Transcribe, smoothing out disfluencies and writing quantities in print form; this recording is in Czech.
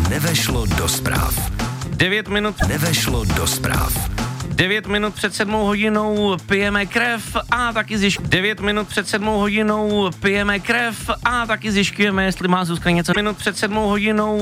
Nevešlo do zpráv. 9 minut. Nevešlo do zpráv. 9 minut před 7 hodinou pijeme krev a taky 9 minut před 7 hodinou pijeme krev a taky zjišťujeme, jestli má Zuzka něco. Minut před 7 hodinou